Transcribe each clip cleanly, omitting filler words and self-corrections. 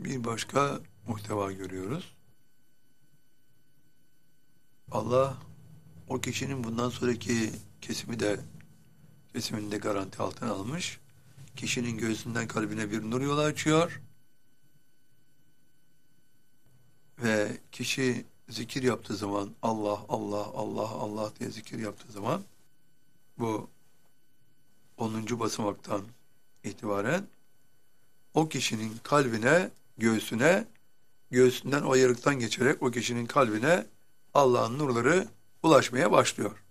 bir başka muhteva görüyoruz. Allah o kişinin bundan sonraki kesimini de garanti altına almış. Kişinin göğsünden kalbine bir nur yolu açıyor ve kişi zikir yaptığı zaman Allah Allah Allah Allah diye zikir yaptığı zaman bu 10. basamaktan itibaren o kişinin kalbine, göğsünden o yarıktan geçerek o kişinin kalbine Allah'ın nurları ulaşmaya başlıyor.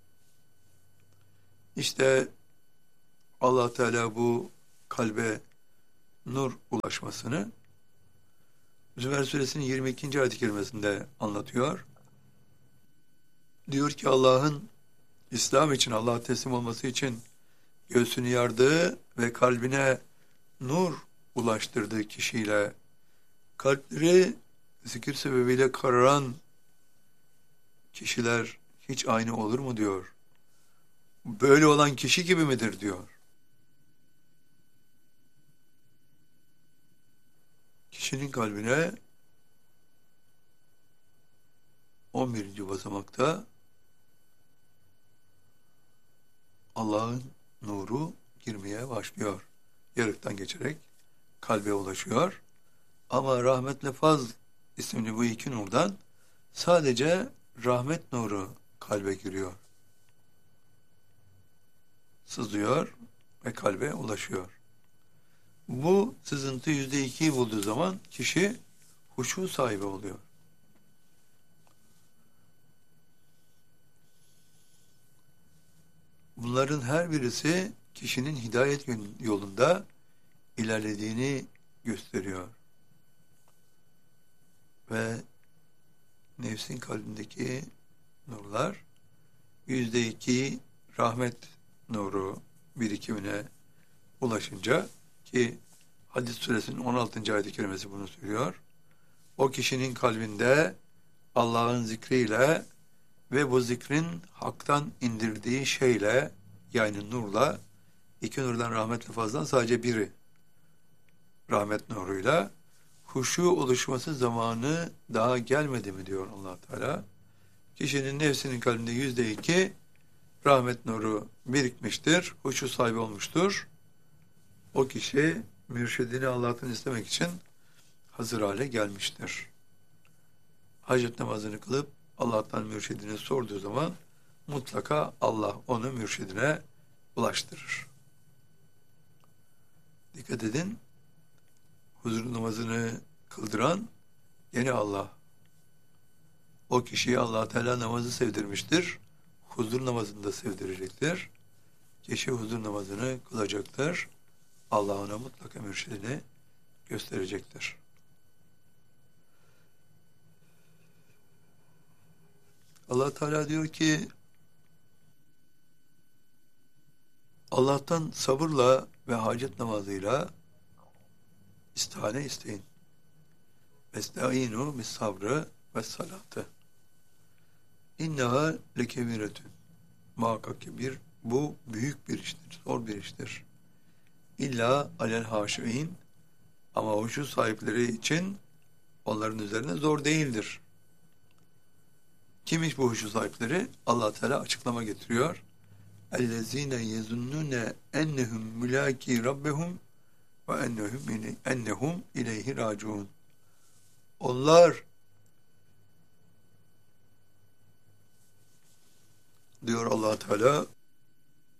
İşte Allah Teala bu kalbe nur ulaşmasını Zümer Suresinin 22. ayet-i kerimesinde anlatıyor. Diyor ki Allah'ın İslam için, Allah'a teslim olması için göğsünü yardığı ve kalbine nur ulaştırdığı kişiyle kalpleri zikir sebebiyle kararan kişiler hiç aynı olur mu diyor. Böyle olan kişi gibi midir diyor. Kişinin kalbine 11. basamakta Allah'ın nuru girmeye başlıyor. Yarıktan geçerek kalbe ulaşıyor. Ama rahmetle faz isimli bu iki nurdan sadece rahmet nuru kalbe giriyor. Sızıyor ve kalbe ulaşıyor. Bu sızıntı %2'yi bulduğu zaman kişi huşu sahibi oluyor. Bunların her birisi kişinin hidayet yolunda ilerlediğini gösteriyor. Ve nefsin kalbindeki nurlar %2 rahmet nuru birikimine ulaşınca ki Hadis suresinin 16. ayet-i kerimesi bunu söylüyor. O kişinin kalbinde Allah'ın zikriyle ve bu zikrin haktan indirdiği şeyle yani nurla iki nurdan rahmetli fazladan sadece biri rahmet nuruyla huşu oluşması zamanı daha gelmedi mi diyor Allah Teala. Kişinin nefsinin kalbinde %2 rahmet nuru birikmiştir, huşu sahibi olmuştur. O kişi mürşidini Allah'tan istemek için hazır hale gelmiştir. Hacet namazını kılıp Allah'tan mürşidini sorduğu zaman mutlaka Allah onu mürşidine ulaştırır. Dikkat edin, huzur namazını kıldıran yine Allah. O kişiye Allah Teala namazı sevdirmiştir. Huzur namazını da sevdirecektir. Kişi huzur namazını kılacaktır. Allah ona mutlaka mürşidini gösterecektir. Allah Teala diyor ki Allah'tan sabırla ve hacet namazıyla istihane isteyin. Estağinu bis sabrı ve salatı. İnneha lekebiretün. Muhakkak ki bu büyük bir iştir, zor bir iştir. İlla alel haşiin ama huşu sahipleri için onların üzerine zor değildir. Kimmiş bu huşu sahipleri? Allah Teala açıklama getiriyor. اَلَّذ۪ينَ يَزُنُّونَ اَنَّهُمْ مُلَاكِي رَبَّهُمْ وَاَنَّهُمْ اِلَيْهِ رَاجُونَ. Onlar diyor Allah Teala